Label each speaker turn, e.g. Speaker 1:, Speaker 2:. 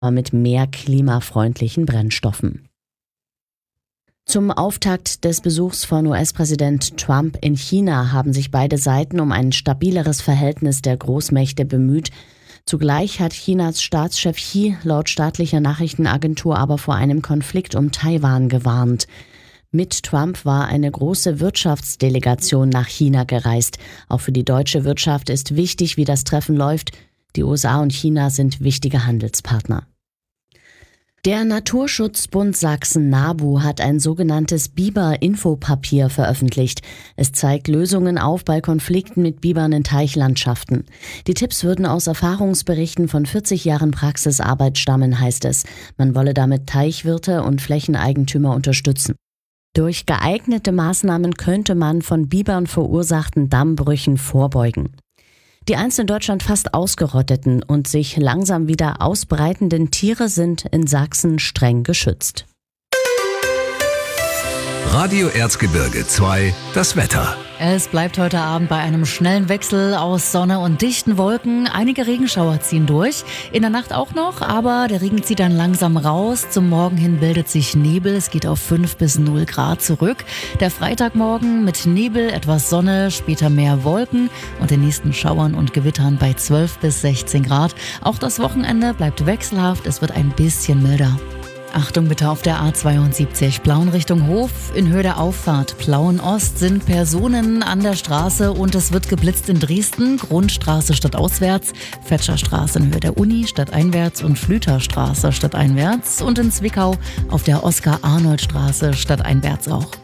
Speaker 1: mit mehr klimafreundlichen Brennstoffen. Zum Auftakt des Besuchs von US-Präsident Trump in China haben sich beide Seiten um ein stabileres Verhältnis der Großmächte bemüht. Zugleich hat Chinas Staatschef Xi laut staatlicher Nachrichtenagentur aber vor einem Konflikt um Taiwan gewarnt. Mit Trump war eine große Wirtschaftsdelegation nach China gereist. Auch für die deutsche Wirtschaft ist wichtig, wie das Treffen läuft. Die USA und China sind wichtige Handelspartner. Der Naturschutzbund Sachsen-NABU hat ein sogenanntes Biber-Infopapier veröffentlicht. Es zeigt Lösungen auf bei Konflikten mit Bibern in Teichlandschaften. Die Tipps würden aus Erfahrungsberichten von 40 Jahren Praxisarbeit stammen, heißt es. Man wolle damit Teichwirte und Flächeneigentümer unterstützen. Durch geeignete Maßnahmen könnte man von Bibern verursachten Dammbrüchen vorbeugen. Die einst in Deutschland fast ausgerotteten und sich langsam wieder ausbreitenden Tiere sind in Sachsen streng geschützt.
Speaker 2: Radio Erzgebirge 2, das Wetter.
Speaker 3: Es bleibt heute Abend bei einem schnellen Wechsel aus Sonne und dichten Wolken. Einige Regenschauer ziehen durch. In der Nacht auch noch, aber der Regen zieht dann langsam raus. Zum Morgen hin bildet sich Nebel. Es geht auf 5 bis 0 Grad zurück. Der Freitagmorgen mit Nebel, etwas Sonne, später mehr Wolken und den nächsten Schauern und Gewittern bei 12 bis 16 Grad. Auch das Wochenende bleibt wechselhaft. Es wird ein bisschen milder. Achtung bitte auf der A72 Plauen Richtung Hof. In Höhe der Auffahrt Plauen Ost sind Personen an der Straße und es wird geblitzt in Dresden. Grundstraße stadtauswärts, Fetscherstraße in Höhe der Uni stadteinwärts und Flüterstraße stadteinwärts und in Zwickau auf der Oskar-Arnold-Straße stadteinwärts auch.